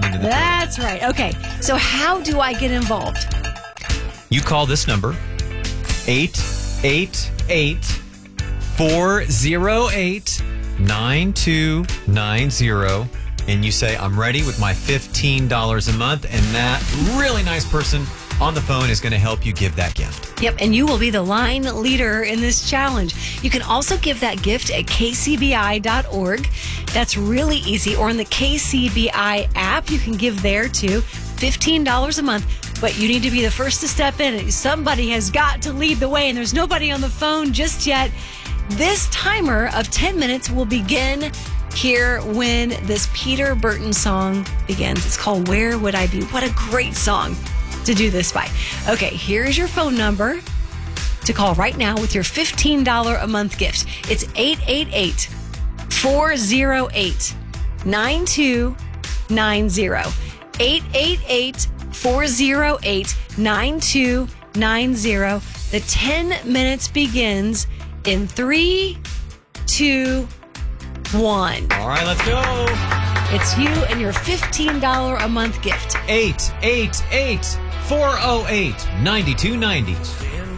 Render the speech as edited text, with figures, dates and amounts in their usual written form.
down into the That's right. Okay. So how do I get involved? You call this number, 888-408-9290, and you say, I'm ready with my $15 a month, and that really nice person on the phone is going to help you give that gift. Yep, and you will be the line leader in this challenge. You can also give that gift at kcbi.org. That's really easy. Or in the KCBI app, you can give there too. $15 a month. But you need to be the first to step in. Somebody has got to lead the way, and there's nobody on the phone just yet. This timer of 10 minutes will begin here when this Peter Burton song begins. It's called Where Would I Be? What a great song to do this by. Okay, here's your phone number to call right now with your $15 a month gift. It's 888-408-9290. 888-408-9290. The 10 minutes begins in 3, 2, 1. All right, let's go. It's you and your $15 a month gift. 888-408-9290.